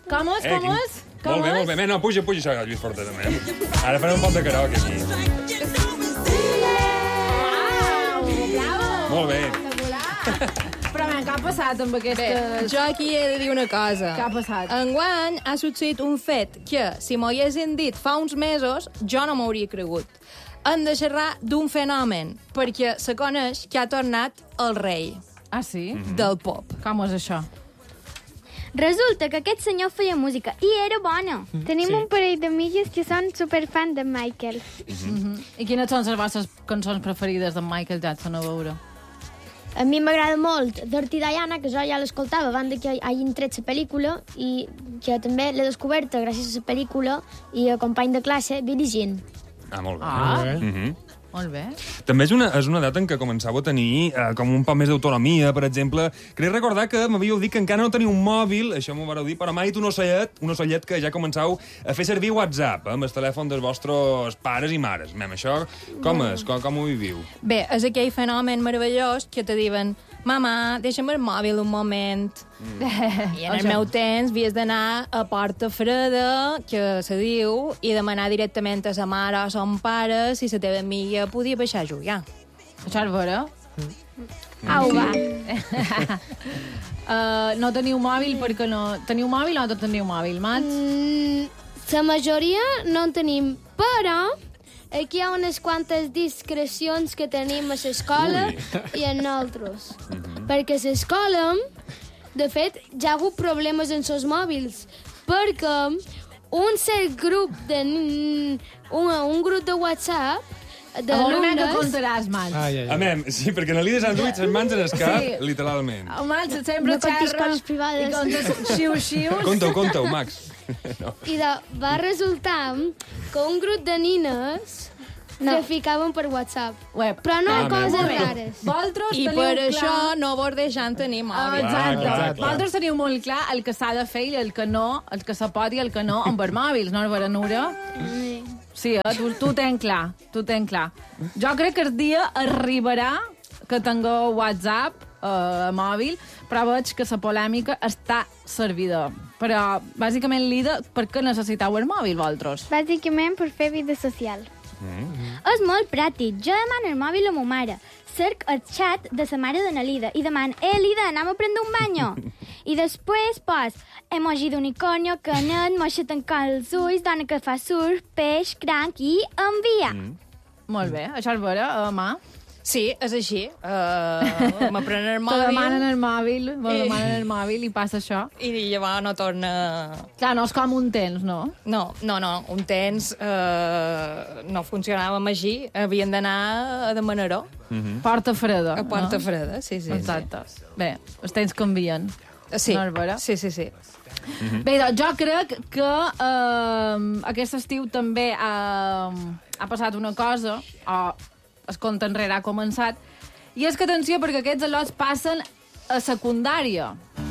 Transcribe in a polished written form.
Com és? Molt bé. No, puja això, Lluís Porta, també. Ara farem un pot de karaoke aquí. Bravo! Molt bé. Però, què ha passat amb aquestes... Jo aquí he de dir una cosa. Què ha passat? Enguany ha succeït un fet que, si m'ho haguessin dit fa uns mesos, jo no m'hauria cregut. Hem de xerrar d'un fenomen, perquè se coneix que ha tornat el rei Ah, sí? del pop. Com és això? Resulta que aquest senyor feia música i era bona. Tenim un parell d'amigues que són superfans de Michael. I quines són les vostres cançons preferides de Michael Jackson a veure? A mi m'agrada molt Dirty Diana, que jo ja l'escoltava abans que hagin tret la pel·lícula i que també l'he descoberta gràcies a la pel·lícula i a company de classe, Billie Jean. Ah, molt bé. Ah, molt bé. També és una edat en què començàveu a tenir com un poc més d'autonomia, per exemple. Crec recordar que m'havíeu dit que encara no teniu un mòbil, això m'ho vareu dir, però m'ha dit un ocellet que ja començau a fer servir WhatsApp, amb el telèfon dels vostres pares i mares. Això com és? Com ho viviu? Bé, és aquell fenomen meravellós que te diuen «Mama, deixa'm el mòbil un moment». I en el meu temps havies d'anar a Porta Freda, que se diu, i demanar directament a sa mare o son pare si la teva amiga podia baixar a jugar. Això és vera? Au, va. No teniu mòbil perquè no... Teniu mòbil o no teniu mòbil, Mats? La majoria no en tenim, però aquí hi ha unes quantes discrecions que tenim a l'escola i en nosaltres. Perquè a l'escola, de fet, ja ha hagut problemes en els mòbils, perquè un cert grup de... un grup de WhatsApp A veure que d'alumnes... contaràs, Mats. Amem, sí, perquè en Elida s'han duit les mans en el cap, literalment. El Mats sempre No contis xerra coses privades. i contes xiu-xius. Conta-ho, Max. I va resultar que un grup de nines traficaven per WhatsApp. Web. Però no coses Molt bé. rares. Vosaltres I teniu per clar... això no vos deixant tenir mòbil. Exacte. clar. Vosaltres teniu molt clar el que s'ha de fer i el que no, el que se pot i el que no amb els mòbils, no, Vera Nura? Sí, tu tens clar, Jo crec que el dia arribarà que tingueu WhatsApp mòbil, però veig que la polèmica està servida. Però, bàsicament, Lida, per què necessiteu el mòbil, vosaltres? Bàsicament per fer vida social. És molt pràctic. Jo demano el mòbil a ma mare. Cerc el xat de sa mare de na Lida i demano Lida, anem a prendre un banyo. I després pos emoji d'unicornio, canet, moixa tancant els ulls, dona que fa surf, peix, cranc i envia. Molt bé, això és vera, mà. Sí, és així. M'aprenen el Te mòbil demanen el mòbil i passa això. i llavors no torna... Clar, no és com un temps, no? No, un temps no funcionava amb així, havien d'anar a demanar-ho. Porta freda. A Porta no? Freda, sí. Exacte. Bé, els temps canvien. Sí, No és vera? sí. Bé, doncs jo crec que aquest estiu també ha passat una cosa, o es compte enrere ha començat, i és que, atenció, perquè aquests al·lots passen a secundària.